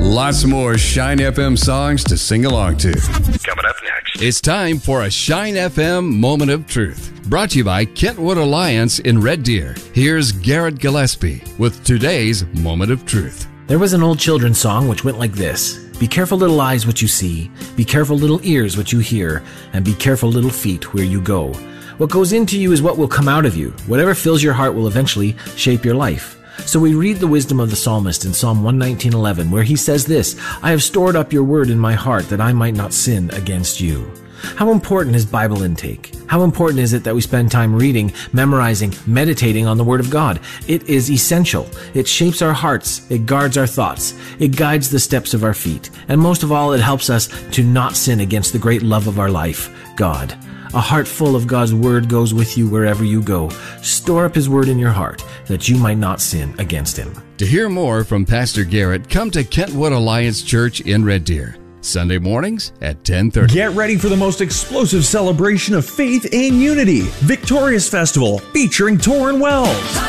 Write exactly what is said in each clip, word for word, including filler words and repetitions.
Lots more Shine F M songs to sing along to. Coming up next. It's time for a Shine F M Moment of Truth. Brought to you by Kentwood Alliance in Red Deer. Here's Garrett Gillespie with today's Moment of Truth. There was an old children's song which went like this. Be careful, little eyes, what you see. Be careful, little ears, what you hear. And be careful, little feet, where you go. What goes into you is what will come out of you. Whatever fills your heart will eventually shape your life. So we read the wisdom of the psalmist in Psalm one nineteen eleven, where he says this, I have stored up your word in my heart that I might not sin against you. How important is Bible intake? How important is it that we spend time reading, memorizing, meditating on the Word of God? It is essential. It shapes our hearts. It guards our thoughts. It guides the steps of our feet. And most of all, it helps us to not sin against the great love of our life, God. A heart full of God's Word goes with you wherever you go. Store up His Word in your heart that you might not sin against Him. To hear more from Pastor Garrett, come to Kentwood Alliance Church in Red Deer. Sunday mornings at ten thirty. Get ready for the most explosive celebration of faith and unity. Victorious Festival featuring Torrin Wells.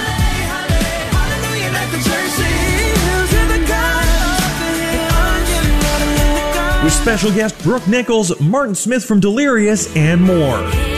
With special guest Brooke Nichols, Martin Smith from Delirious, and more.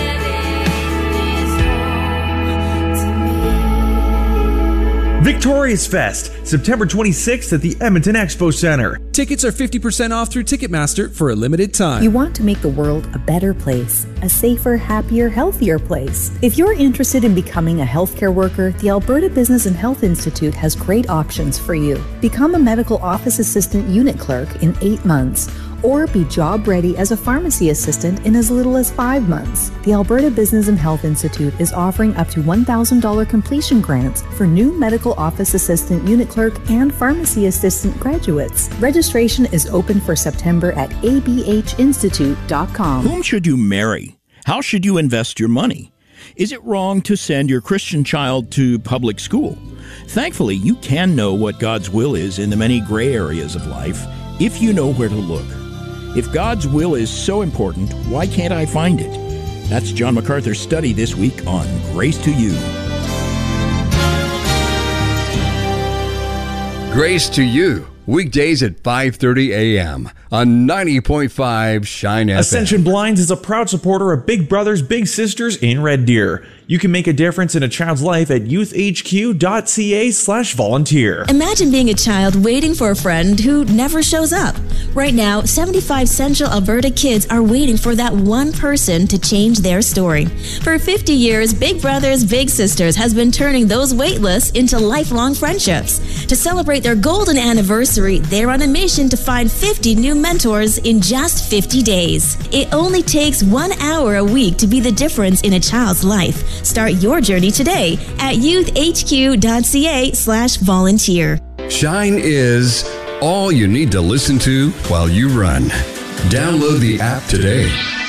Victorious Fest, September twenty-sixth at the Edmonton Expo Center. Tickets are fifty percent off through Ticketmaster for a limited time. You want to make the world a better place, a safer, happier, healthier place. If you're interested in becoming a healthcare worker, the Alberta Business and Health Institute has great options for you. Become a medical office assistant unit clerk in eight months. Or be job ready as a pharmacy assistant in as little as five months. The Alberta Business and Health Institute is offering up to one thousand dollars completion grants for new medical office assistant, unit clerk, and pharmacy assistant graduates. Registration is open for September at a b h institute dot com. Whom should you marry? How should you invest your money? Is it wrong to send your Christian child to public school? Thankfully, you can know what God's will is in the many gray areas of life if you know where to look. If God's will is so important, why can't I find it? That's John MacArthur's study this week on Grace to You. Grace to You, weekdays at five thirty a.m. on ninety point five Shine F M. Ascension Blinds is a proud supporter of Big Brothers Big Sisters in Red Deer. You can make a difference in a child's life at youthhq.ca slash volunteer. Imagine being a child waiting for a friend who never shows up. Right now, seventy-five Central Alberta kids are waiting for that one person to change their story. For fifty years, Big Brothers Big Sisters has been turning those wait lists into lifelong friendships. To celebrate their golden anniversary, they're on a mission to find fifty new mentors in just fifty days. It only takes one hour a week to be the difference in a child's life. Start your journey today at youthhq.ca slash volunteer. Shine is all you need to listen to while you run. Download the app today.